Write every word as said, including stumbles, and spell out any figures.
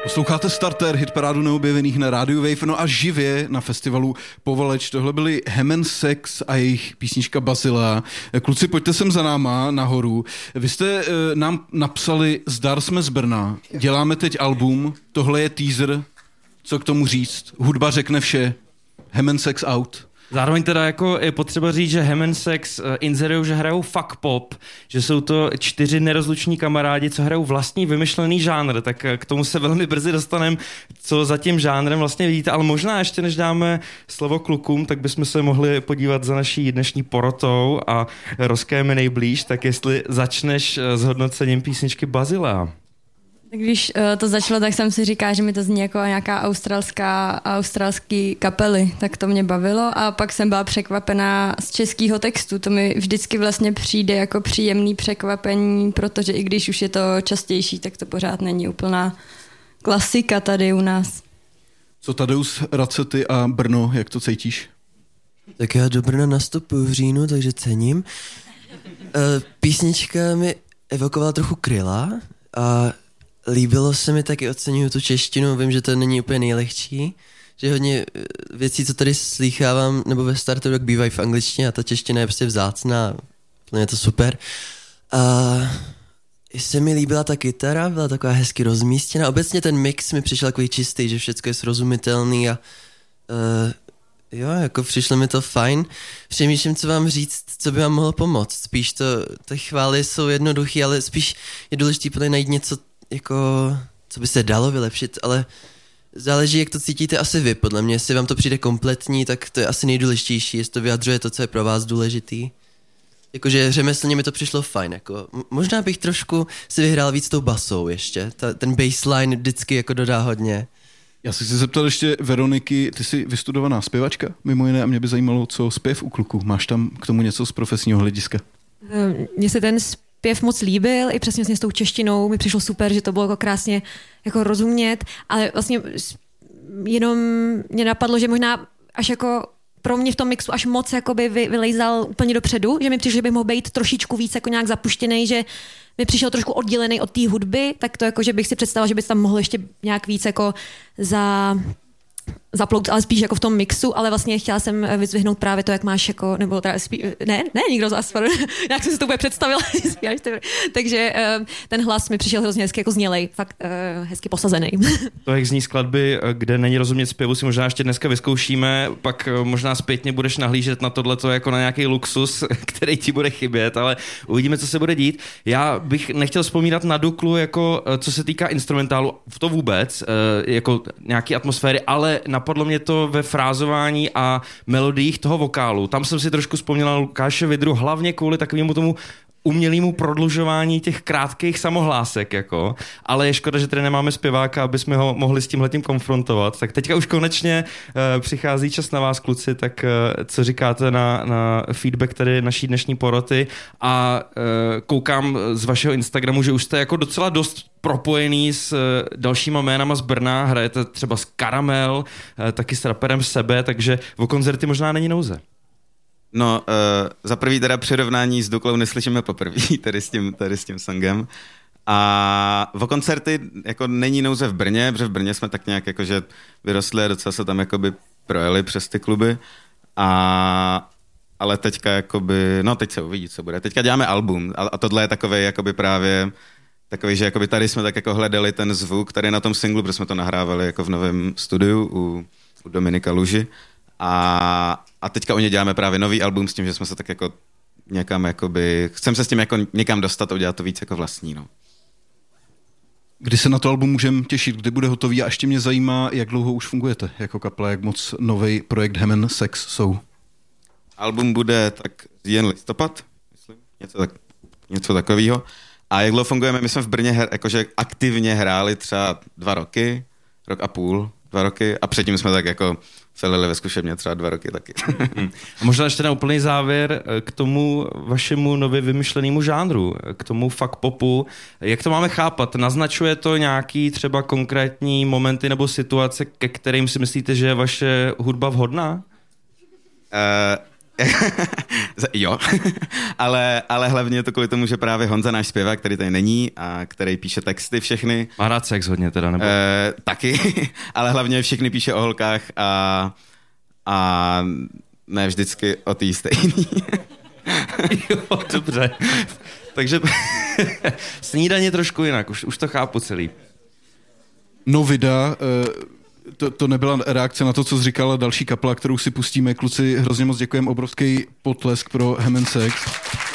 Posloucháte Starter, hitparádu neobjevených na rádiu Wave, no a živě na festivalu Povaleč. Tohle byli Hemen Sex a jejich písnička Bazilea. Kluci, pojďte sem za náma nahoru. Vy jste e, nám napsali Zdar, jsme z Brna, děláme teď album, tohle je teaser, co k tomu říct? Hudba řekne vše, Hemen Sex out. Zároveň teda jako je potřeba říct, že Hemen Sex inzerujou, že hrajou fuck pop, že jsou to čtyři nerozluční kamarádi, co hrajou vlastní vymyšlený žánr, tak k tomu se velmi brzy dostaneme, co za tím žánrem vlastně vidíte, ale možná ještě než dáme slovo klukům, tak bychom se mohli podívat za naší dnešní porotou a rozkéme nejblíž, tak jestli začneš s hodnocením písničky Bazilea. Tak když uh, to začalo, tak jsem si říkala, že mi to zní jako nějaká australská, australský kapely, tak to mě bavilo a pak jsem byla překvapená z českého textu. To mi vždycky vlastně přijde jako příjemný překvapení, protože i když už je to častější, tak to pořád není úplná klasika tady u nás. Co Tadeusz, Racety a Brno, jak to cítíš? Tak já do Brna nastupuju v říjnu, takže cením. Uh, písnička mi evokovala trochu Kryla a líbilo se mi, taky oceňuju tu češtinu, vím, že to není úplně nejlehčí, že hodně věcí, co tady slýchávám, nebo ve startu, jak bývají v angličtině a ta čeština je prostě vzácná, je to super. A se mi líbila ta kytara, byla taková hezky rozmístěna, obecně ten mix mi přišel takový čistý, že všechno je srozumitelný a uh, jo, jako přišlo mi to fajn. Přemýšlím, co vám říct, co by vám mohlo pomoct. Spíš to, ty chvály jsou jednoduchý, ale spíš je důležité podle najít něco, jako, co by se dalo vylepšit, ale záleží, jak to cítíte asi vy, podle mě. Jestli vám to přijde kompletní, tak to je asi nejdůležitější, jestli to vyjadřuje to, co je pro vás důležitý. Jakože řemeslně mi to přišlo fajn, jako, možná bych trošku si vyhrál víc tou basou ještě, Ta, ten bassline vždycky jako dodá hodně. Já se chci zeptat ještě Veroniky, ty jsi vystudovaná zpěvačka, mimo jiné, a mě by zajímalo, co zpěv u kluku. Máš tam k tomu něco z profesního hlediska? Mně se ten zpěv moc líbil, i přesně s tou češtinou mi přišlo super, že to bylo jako krásně jako rozumět, ale vlastně jenom mě napadlo, že možná až jako pro mě v tom mixu až moc jakoby vy, vylejzal úplně dopředu, že mi přišlo, že by mohl být trošičku víc jako nějak zapuštěný, že mi přišel trošku oddělený od té hudby, tak to jako, že bych si představila, že by tam mohl ještě nějak víc jako za... zaplout, ale spíš jako v tom mixu, ale vlastně chtěla jsem vyzvihnout právě to, jak máš jako, nebo teda spí, ne, ne, nikdo zás, jak jsem si to úplně představila, takže ten hlas mi přišel hrozně hezky jako znělej, fakt hezky posazený. To, jak zní skladby, kde není rozumět zpěvu, si možná ještě dneska vyzkoušíme, pak možná zpětně budeš nahlížet na tohleto jako na nějaký luxus, který ti bude chybět, ale uvidíme, co se bude dít. Já bych nechtěl vzpomínat na Duklu, jako co se týká instrumentálu, v to vůbec, jako nějaký atmosféry, ale napadlo mě to ve frázování a melodiích toho vokálu. Tam jsem si trošku vzpomněla na Lukáše Vidru, hlavně kvůli takovému tomu umělému prodlužování těch krátkých samohlásek, jako. Ale je škoda, že tady nemáme zpěváka, aby jsme ho mohli s tímhletím konfrontovat. Tak teďka už konečně uh, přichází čas na vás, kluci, tak uh, co říkáte na, na feedback tady naší dnešní poroty a uh, koukám z vašeho Instagramu, že už jste jako docela dost propojený s uh, dalšíma jménama z Brna, hrajete třeba s Karamel, uh, taky s raperem Sebe, takže o koncerty možná není nouze. No, uh, za prvý teda přirovnání s Duklou neslyšíme poprvé, tady s tím, tady s tím songem. A o koncerty jako není nouze v Brně, protože v Brně jsme tak nějak jakože vyrostli a docela se tam jakoby projeli přes ty kluby. A, ale teďka jakoby, no teď se uvidí, co bude. Teďka děláme album a, a tohle je takovej jakoby právě takový, že jakoby tady jsme tak jako hledali ten zvuk tady na tom singlu, protože jsme to nahrávali jako v novém studiu u, u Dominika Luži. A, a teďka u ně děláme právě nový album s tím, že jsme se tak jako někam jakoby, chcem se s tím jako někam dostat a udělat to víc jako vlastní, no. Kdy se na to album můžeme těšit, kdy bude hotový a ještě mě zajímá, jak dlouho už fungujete jako kapela, jak moc nový projekt Hemen Sex jsou. Album bude tak jen listopad, myslím, něco, tak, něco takového. A jak dlouho fungujeme, my jsme v Brně her, jakože aktivně hráli třeba dva roky, rok a půl, dva roky a předtím jsme tak jako celili ve zkušebně třeba dva roky taky. A možná ještě na úplný závěr k tomu vašemu nově vymyšlenému žánru, k tomu fuck popu. Jak to máme chápat? Naznačuje to nějaký třeba konkrétní momenty nebo situace, ke kterým si myslíte, že je vaše hudba vhodná? Uh, jo, ale, ale hlavně je to kvůli tomu, že právě Honza, náš zpěvák, který tady není a který píše texty všechny. Má rád sex hodně teda, nebo? E, taky, ale hlavně všechny píše o holkách a, a ne vždycky o tý stejný. Jo, dobře. Takže snídaně trošku jinak, už, už to chápu celý. Novida, to, to nebyla reakce na to, co jsi říkala další kapela, kterou si pustíme. Kluci, hrozně moc děkujeme, obrovský potlesk pro Hem and Sex.